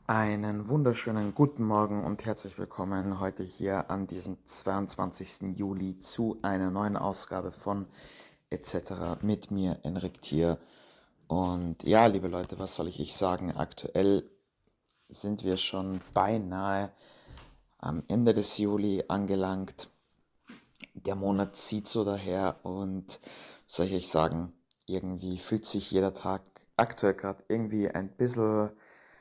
Einen wunderschönen guten Morgen und herzlich willkommen heute hier an diesem 22. Juli zu einer neuen Ausgabe von etc. mit mir, Enrik Thier. Und ja, liebe Leute, was soll ich sagen? Aktuell sind wir schon beinahe am Ende des Juli angelangt. Der Monat zieht so daher und soll ich euch sagen, irgendwie fühlt sich jeder Tag aktuell gerade irgendwie ein bisschen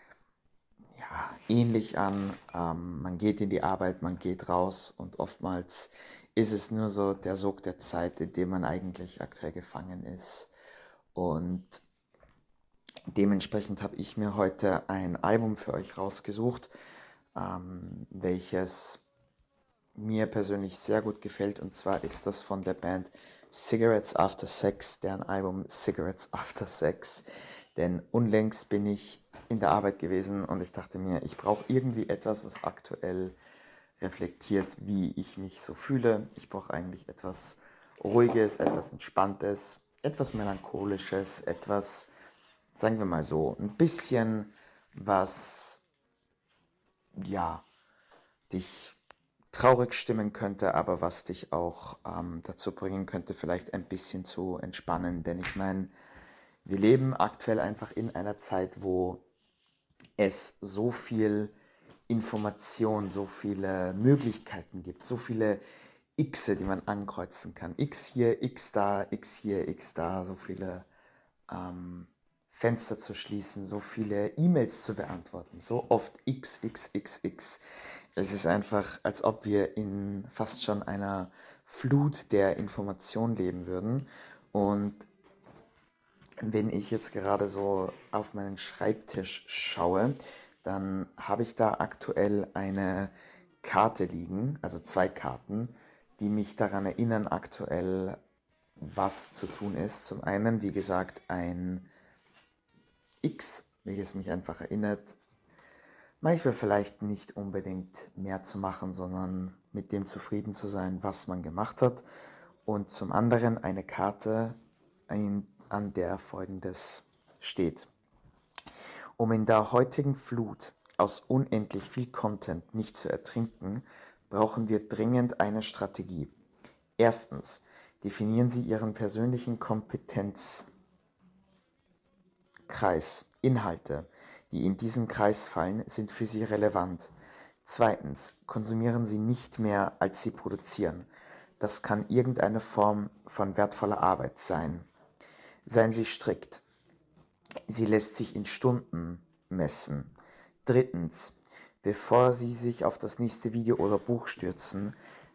ähnlich an. Man geht in die Arbeit, man geht raus und oftmals ist es nur so der Sog der Zeit, in dem man eigentlich aktuell gefangen ist. Und dementsprechend habe ich mir heute ein Album für euch rausgesucht, welches mir persönlich sehr gut gefällt. Und zwar ist das von der Band Cigarettes After Sex, deren Album Cigarettes After Sex. Denn unlängst bin ich in der Arbeit gewesen und ich dachte mir, ich brauche irgendwie etwas, was aktuell reflektiert, wie ich mich so fühle. Ich brauche eigentlich etwas Ruhiges, etwas Entspanntes, etwas Melancholisches, etwas, sagen wir mal so, ein bisschen was, ja, dich traurig stimmen könnte, aber was dich auch dazu bringen könnte, vielleicht ein bisschen zu entspannen. Denn ich meine, wir leben aktuell einfach in einer Zeit, wo es so viel Information, so viele Möglichkeiten gibt, so viele Xe, die man ankreuzen kann. X hier, X da, X hier, X da, so viele Fenster zu schließen, so viele E-Mails zu beantworten, so oft X, X, X, X. Es ist einfach, als ob wir in fast schon einer Flut der Information leben würden. Und wenn ich jetzt gerade so auf meinen Schreibtisch schaue, dann habe ich da aktuell eine Karte liegen, also zwei Karten, die mich daran erinnern aktuell, was zu tun ist. Zum einen, wie gesagt, ein X, welches mich einfach erinnert, manchmal vielleicht nicht unbedingt mehr zu machen, sondern mit dem zufrieden zu sein, was man gemacht hat. Und zum anderen eine Karte, an der Folgendes steht. Um in der heutigen Flut aus unendlich viel Content nicht zu ertrinken, brauchen wir dringend eine Strategie. Erstens, definieren Sie Ihren persönlichen Kompetenzkreis. Inhalte, die in diesen Kreis fallen, sind für Sie relevant. Zweitens, konsumieren Sie nicht mehr, als Sie produzieren. Das kann irgendeine Form von wertvoller Arbeit sein. Seien Sie strikt. Sie lässt sich in Stunden messen. Drittens, bevor Sie sich auf das nächste Video oder Buch stürzen,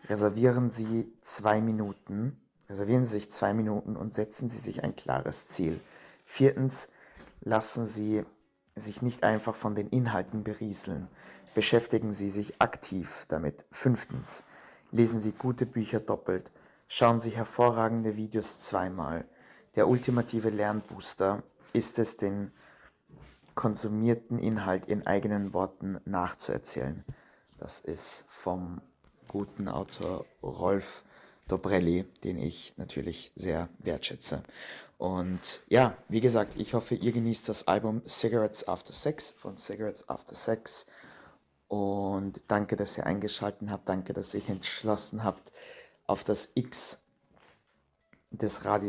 reservieren Sie sich 2 Minuten und setzen Sie sich ein klares Ziel. Viertens, lassen Sie sich nicht einfach von den Inhalten berieseln. Beschäftigen Sie sich aktiv damit. Fünftens, lesen Sie gute Bücher doppelt. Schauen Sie hervorragende Videos zweimal. Der ultimative Lernbooster ist es, den konsumierten Inhalt in eigenen Worten nachzuerzählen. Das ist vom guten Autor Rolf Dobrelli, den ich natürlich sehr wertschätze. Und ja, wie gesagt, ich hoffe, ihr genießt das Album Cigarettes After Sex von Cigarettes After Sex. Und danke, dass ihr eingeschaltet habt. Danke, dass ihr entschlossen habt, auf das X des Radios